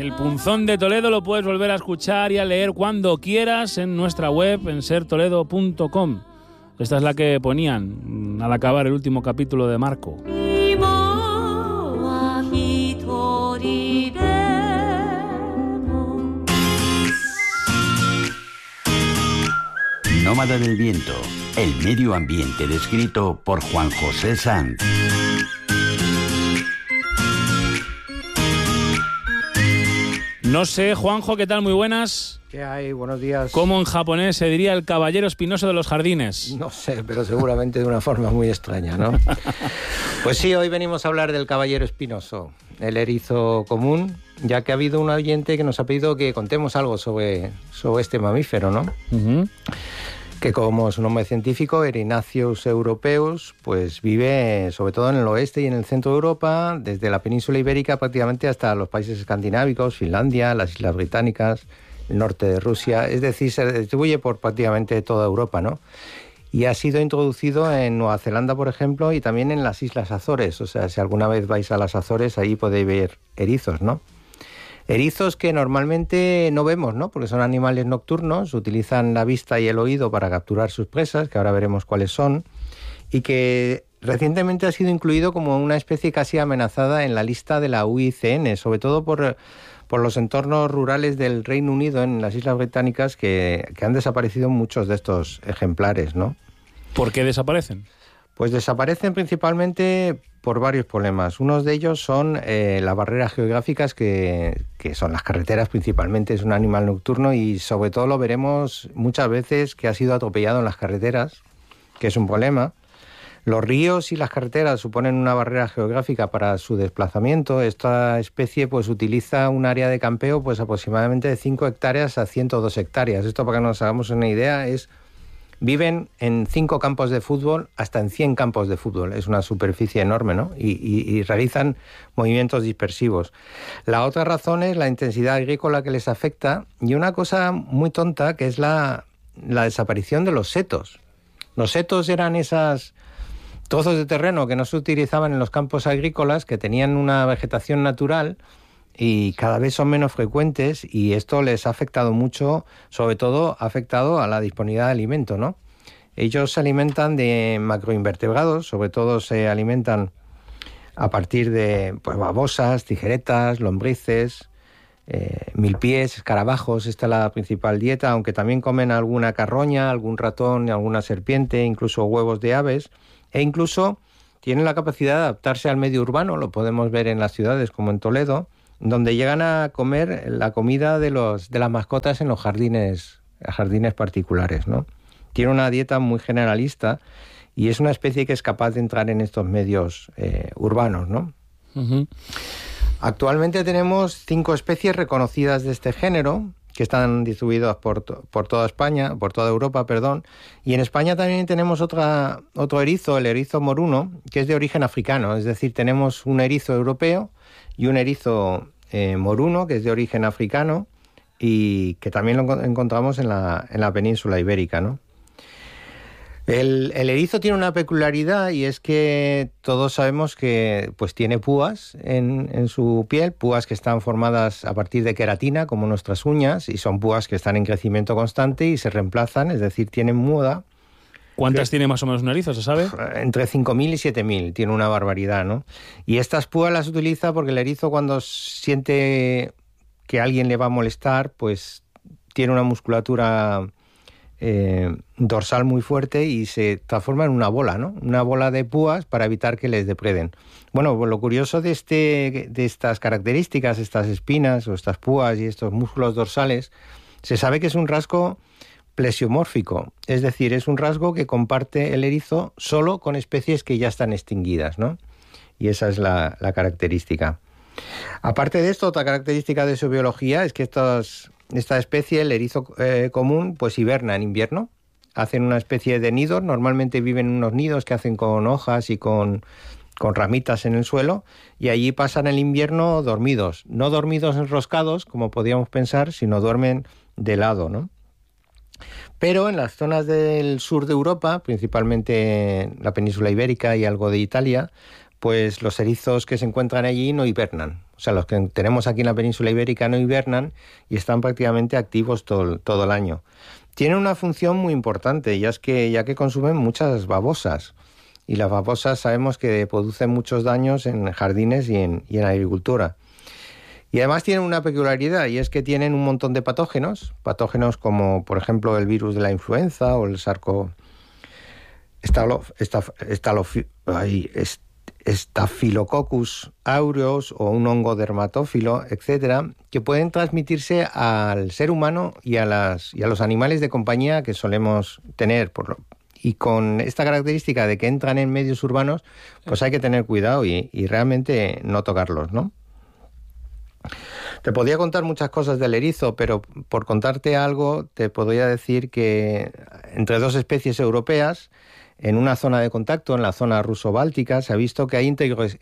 El Punzón de Toledo lo puedes volver a escuchar y a leer cuando quieras en nuestra web, en sertoledo.com. Esta es la que ponían al acabar el último capítulo de Marco. Nómada del viento, el medio ambiente descrito por Juan José Sanz. No sé, Juanjo, ¿qué tal? Muy buenas. ¿Qué hay? Buenos días. ¿Cómo en japonés se diría el caballero espinoso de los jardines? No sé, pero seguramente de una forma muy extraña, ¿no? Pues sí, hoy venimos a hablar del caballero espinoso, el erizo común, ya que ha habido un oyente que nos ha pedido que contemos algo sobre este mamífero, ¿no? Uh-huh. Que como su nombre científico, Erinaceus europaeus, pues vive sobre todo en el oeste y en el centro de Europa, desde la península ibérica prácticamente hasta los países escandinavos, Finlandia, las Islas Británicas, el norte de Rusia, es decir, se distribuye por prácticamente toda Europa, ¿no? Y ha sido introducido en Nueva Zelanda, por ejemplo, y también en las Islas Azores, o sea, si alguna vez vais a las Azores, ahí podéis ver erizos, ¿no? Erizos que normalmente no vemos, ¿no? Porque son animales nocturnos, utilizan la vista y el oído para capturar sus presas, que ahora veremos cuáles son, y que recientemente ha sido incluido como una especie casi amenazada en la lista de la UICN, sobre todo por los entornos rurales del Reino Unido, en las Islas Británicas, que han desaparecido muchos de estos ejemplares, ¿no? ¿Por qué desaparecen? Pues desaparecen principalmente por varios problemas. Unos de ellos son las barreras geográficas que son las carreteras principalmente. Es un animal nocturno y sobre todo lo veremos muchas veces que ha sido atropellado en las carreteras, que es un problema. Los ríos y las carreteras suponen una barrera geográfica para su desplazamiento. Esta especie pues utiliza un área de campeo pues aproximadamente de 5 hectáreas a 102 hectáreas. Esto, para que nos hagamos una idea, viven en 5 campos de fútbol hasta en 100 campos de fútbol. Es una superficie enorme, ¿no? Y realizan movimientos dispersivos. La otra razón es la intensidad agrícola que les afecta y una cosa muy tonta que es la desaparición de los setos. Los setos eran esas trozos de terreno que no se utilizaban en los campos agrícolas, que tenían una vegetación natural y cada vez son menos frecuentes, y esto les ha afectado mucho, sobre todo ha afectado a la disponibilidad de alimento, ¿no? Ellos se alimentan de macroinvertebrados, sobre todo se alimentan a partir de pues, babosas, tijeretas, lombrices, milpies, escarabajos. Esta es la principal dieta, aunque también comen alguna carroña, algún ratón, alguna serpiente, incluso huevos de aves, e incluso tienen la capacidad de adaptarse al medio urbano. Lo podemos ver en las ciudades como en Toledo, donde llegan a comer la comida de las mascotas en los jardines particulares, ¿no? Tiene una dieta muy generalista y es una especie que es capaz de entrar en estos medios urbanos, ¿no? Uh-huh. Actualmente tenemos 5 especies reconocidas de este género, que están distribuidas por toda España, por toda Europa, perdón. Y en España también tenemos otro erizo, el erizo moruno, que es de origen africano. Es decir, tenemos un erizo europeo y un erizo moruno, que es de origen africano y que también lo encontramos en la península ibérica, ¿no? El erizo tiene una peculiaridad, y es que todos sabemos que pues tiene púas en su piel, púas que están formadas a partir de queratina, como nuestras uñas, y son púas que están en crecimiento constante y se reemplazan, es decir, tienen muda. ¿Cuántas tiene más o menos un erizo, se sabe? Entre 5.000 y 7.000, tiene una barbaridad, ¿no? Y estas púas las utiliza porque el erizo, cuando siente que alguien le va a molestar, pues tiene una musculatura dorsal muy fuerte y se transforma en una bola, ¿no? Una bola de púas para evitar que les depreden. Bueno, pues lo curioso de estas características, estas espinas o estas púas y estos músculos dorsales, se sabe que es un rasgo plesiomórfico, es decir, es un rasgo que comparte el erizo solo con especies que ya están extinguidas, ¿no? Y esa es la característica. Aparte de esto, otra característica de su biología es que esta especie, el erizo común, pues hiberna en invierno. Hacen una especie de nidos, normalmente viven en unos nidos que hacen con hojas y con ramitas en el suelo, y allí pasan el invierno dormidos. No dormidos enroscados, como podríamos pensar, sino duermen de lado, ¿no? Pero en las zonas del sur de Europa, principalmente la península ibérica y algo de Italia, pues los erizos que se encuentran allí no hibernan. O sea, los que tenemos aquí en la península ibérica no hibernan y están prácticamente activos todo el año. Tienen una función muy importante, ya que consumen muchas babosas. Y las babosas sabemos que producen muchos daños en jardines y en agricultura. Y además tienen una peculiaridad, y es que tienen un montón de patógenos como, por ejemplo, el virus de la influenza o el Staphylococcus aureus o un hongo dermatófilo, etcétera, que pueden transmitirse al ser humano y a los animales de compañía que solemos tener. Y con esta característica de que entran en medios urbanos, pues hay que tener cuidado y realmente no tocarlos, ¿no? Te podría contar muchas cosas del erizo, pero por contarte algo te podría decir que entre dos especies europeas, en una zona de contacto, en la zona ruso-báltica, se ha visto que hay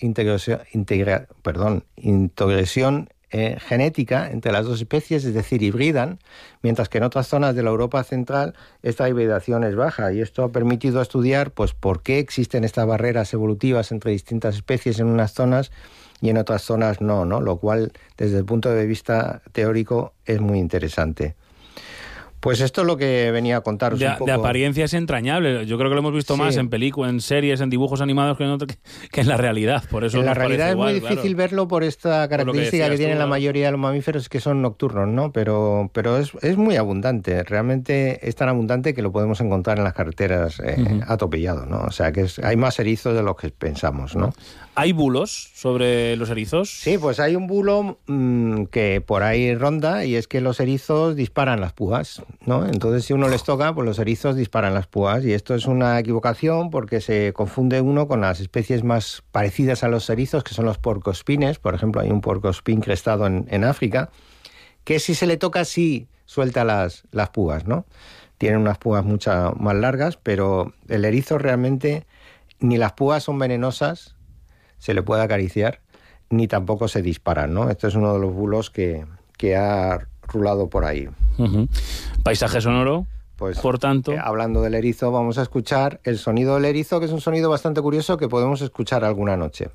integresión genética entre las dos especies, es decir, hibridan, mientras que en otras zonas de la Europa central esta hibridación es baja, y esto ha permitido estudiar pues por qué existen estas barreras evolutivas entre distintas especies en unas zonas y en otras zonas no, lo cual desde el punto de vista teórico es muy interesante. Pues esto es lo que venía a contaros un poco. De apariencia es entrañable. Yo creo que lo hemos visto más en películas, en series, en dibujos animados que en la realidad. Por eso en la realidad es muy difícil verlo por esta característica que tienen la mayoría de los mamíferos, que son nocturnos, ¿no? Pero es muy abundante. Realmente es tan abundante que lo podemos encontrar en las carreteras atropellado, ¿no? O sea, que hay más erizos de los que pensamos, ¿no? ¿Hay bulos sobre los erizos? Sí, pues hay un bulo que por ahí ronda, y es que los erizos disparan las púas, ¿no? Entonces, si uno les toca, pues los erizos disparan las púas, y esto es una equivocación porque se confunde uno con las especies más parecidas a los erizos, que son los puercoespines. Por ejemplo, hay un puercoespín crestado en África, que si se le toca sí suelta las púas, ¿no? Tienen unas púas mucho más largas, pero el erizo realmente ni las púas son venenosas, se le puede acariciar, ni tampoco se disparan, ¿no? Este es uno de los bulos que ha rulado por ahí. Paisaje sonoro, pues, por tanto. Hablando del erizo, vamos a escuchar el sonido del erizo, que es un sonido bastante curioso que podemos escuchar alguna noche.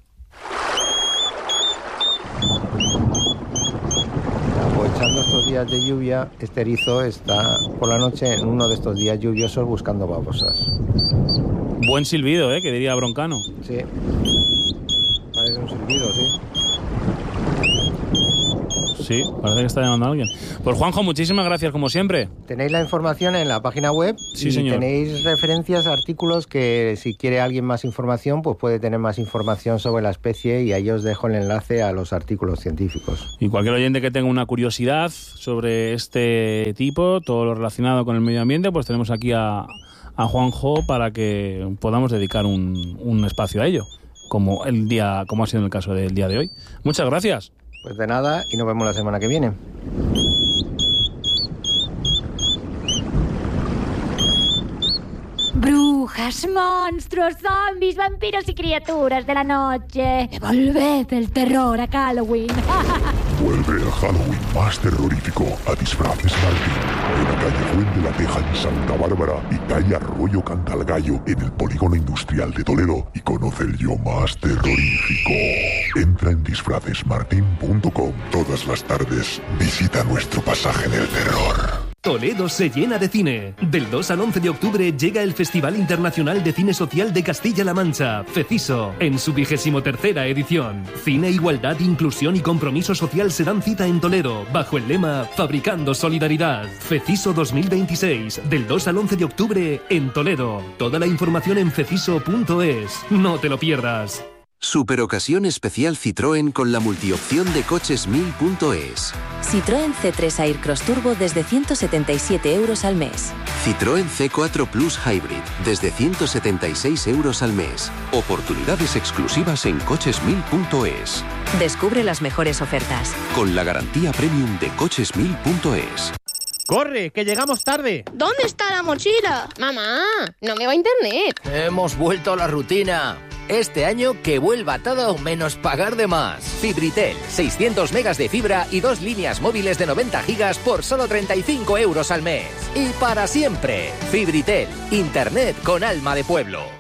Aprovechando estos días de lluvia, este erizo está por la noche en uno de estos días lluviosos buscando babosas. Buen silbido, que diría Broncano. Sí. Parece un silbido, sí. Sí, parece que está llamando a alguien. Pues Juanjo, muchísimas gracias como siempre. Tenéis la información en la página web. Sí, y señor. Tenéis referencias, artículos que si quiere alguien más información, pues puede tener más información sobre la especie, y ahí os dejo el enlace a los artículos científicos. Y cualquier oyente que tenga una curiosidad sobre este tipo, todo lo relacionado con el medio ambiente, pues tenemos aquí a Juanjo para que podamos dedicar un espacio a ello, como ha sido en el caso del día de hoy. Muchas gracias. Pues de nada, y nos vemos la semana que viene. Brujas, monstruos, zombies, vampiros y criaturas de la noche. Devolved el terror a Halloween. Vuelve el Halloween más terrorífico a Disfraces Martín, en la calle Fuente la Teja en Santa Bárbara y calle Arroyo Cantalgallo en el Polígono Industrial de Toledo, y conoce el yo más terrorífico. Entra en disfracesmartin.com. Todas las tardes visita nuestro pasaje del terror. Toledo se llena de cine. Del 2 al 11 de octubre llega el Festival Internacional de Cine Social de Castilla-La Mancha, FECISO, en su 23ª edición. Cine, igualdad, inclusión y compromiso social se dan cita en Toledo, bajo el lema Fabricando Solidaridad. FECISO 2026, del 2 al 11 de octubre en Toledo. Toda la información en feciso.es. No te lo pierdas. Superocasión especial Citroën con la multiopción de coches 1000.es. Citroën C3 Aircross Turbo desde 177 euros al mes. Citroën C4 Plus Hybrid desde 176 euros al mes. Oportunidades exclusivas en coches 1000.es. Descubre las mejores ofertas. Con la garantía premium de coches 1000.es. ¡Corre, que llegamos tarde! ¿Dónde está la mochila? Mamá, no me va internet. Hemos vuelto a la rutina. Este año que vuelva todo menos pagar de más. Fibritel, 600 megas de fibra y 2 líneas móviles de 90 gigas por solo 35 euros al mes. Y para siempre, Fibritel, internet con alma de pueblo.